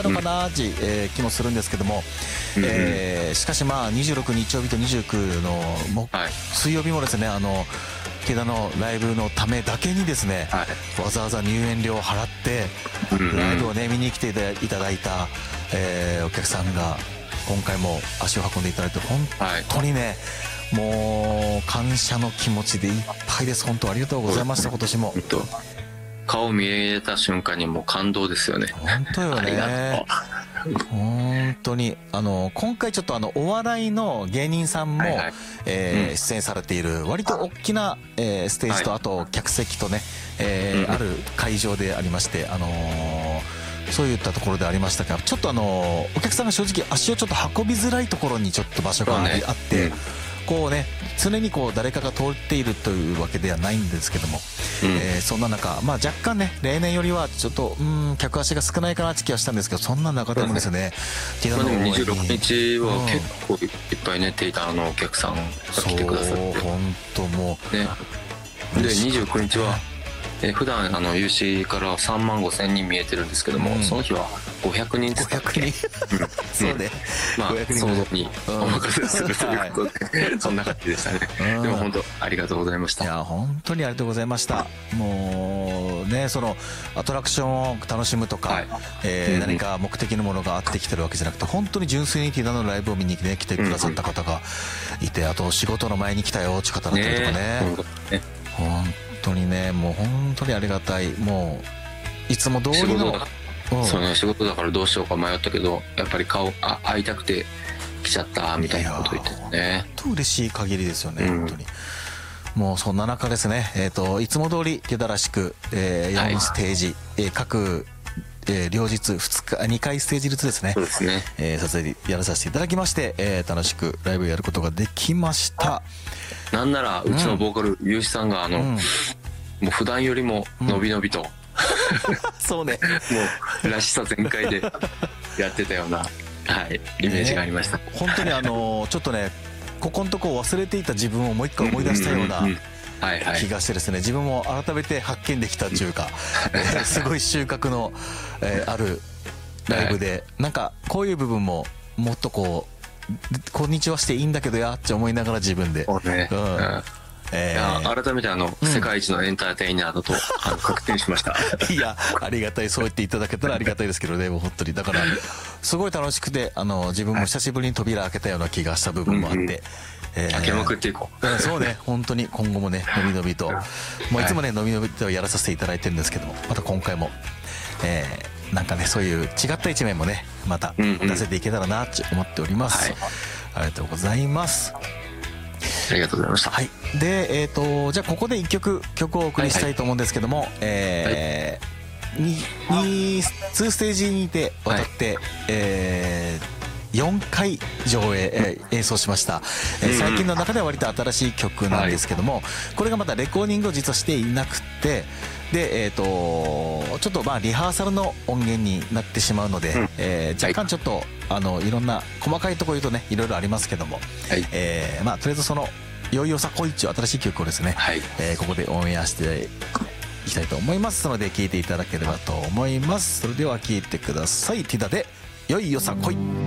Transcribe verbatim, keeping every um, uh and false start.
のかなって、えー、気もするんですけども、うんえー、しかしまあにじゅうろく日曜日とにじゅうくのも、はい、水曜日もですねあの池田のライブのためだけにですね、はい、わざわざ入園料を払ってライブをね見に来ていただいた、えー、お客さんが今回も足を運んでいただいて本当にね、はい、もう感謝の気持ちでいっぱいです。本当ありがとうございました。今年も顔見えた瞬間にもう感動ですよね。 本当よね。本当にあの今回ちょっとあのお笑いの芸人さんも、はいはいえーうん、出演されている割と大きな、えー、ステージと、はい、あと客席とね、えーうん、ある会場でありまして、あのー、そういったところでありましたがちょっとあのお客さんが正直足をちょっと運びづらいところにちょっと場所があって、ねうんこうね、常にこう誰かが通っているというわけではないんですけども、うんえー、そんな中、まあ、若干ね例年よりはちょっとうん客足が少ないかなって気がしたんですけどそんな中でもですねまあ、でもにじゅうろくにちは結構いっぱいね定番のお客さんが来てくださってそう本当もう、ね、 でにじゅうくにちはえ普段あの有志からさんまんごせんにん見えてるんですけども、うん、その日はごひゃくにんですかごひゃくにんそうね、 まあ想像にお任せするということで、はい、そんな感じでしたね、うん、でも本当ありがとうございました。 いや本当にありがとうございました。もうねそのアトラクションを楽しむとか、はいえーうん、何か目的のものがあってきてるわけじゃなくて本当に純粋にティダのライブを見に、ね、来てくださった方がいて、うん、あと仕事の前に来たよっていう方だったりとかねね本当にねもう本当にありがたい。もういつも通りのそうね仕事だからどうしようか迷ったけどやっぱり顔あ会いたくて来ちゃったみたいなこと言ってたね。 本当嬉しい限りですよね、うん、本当に。もうそんな中ですね、えー、といつも通り手だらしく、えー、よんステージ、はいえー、各、えー、両日ふつかにかいステージずつですね、 そうですね、 えー、撮影やらさせていただきまして、えー、楽しくライブをやることができました。 なんならうちのボーカル、うん、ゆうしさんがあの、うん、もう普段よりものびのびと、うん、 そうねもうらしさ全開でやってたような、はい、イメージがありました、 ね、本当にあのちょっとねここのとこ忘れていた自分をもう一回思い出したような気がしてですね自分も改めて発見できたというか、えー、すごい収穫の、えー、あるライブで、はい、なんかこういう部分ももっとこうこんにちはしていいんだけどやって思いながら自分で、 ねうんうんえー、いや改めてあの、うん、世界一のエンターテイナーだとあの確定しましたいやありがたいそう言っていただけたらありがたいですけどねもう本当にだからすごい楽しくてあの自分も久しぶりに扉開けたような気がした部分もあって、うんうんえー、開けまくっていこうそうね本当に今後もねのびのびともういつもねのびのびとやらさせていただいてるんですけどもまた今回も、えー、なんかねそういう違った一面もねまた出せていけたらなと思っております、うんうんはい、ありがとうございます。 ありがとうございました。 はい。で、えっと、じゃあここで一曲、曲をお送りしたいと思うんですけども、はいはい、えー、に、に、にステージにて渡って、はい、えー、よんかい上映、えー、演奏しました、えー、最近の中では割と新しい曲なんですけども、はい、これがまたレコーディングを実はしていなくてで、えー、とちょっとまあリハーサルの音源になってしまうので、うんえー、若干ちょっと、はい、あのいろんな細かいところ言うとねいろいろありますけども、はいえーまあ、とりあえずそのよいよさこいっちゅう新しい曲をですね、はいえー、ここでオンエアしていきたいと思いますので聴いていただければと思います。それでは聴いてください。ティダでよいよさこい。